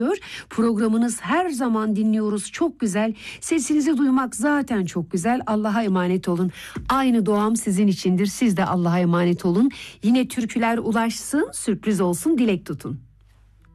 Programınız her zaman dinliyoruz. Çok güzel. Sesinizi duymak zaten çok güzel. Allah'a emanet olun. Aynı duam sizin içindir. Siz de Allah'a emanet olun. Yine türküler ulaşsın, sürpriz olsun, dilek tutun.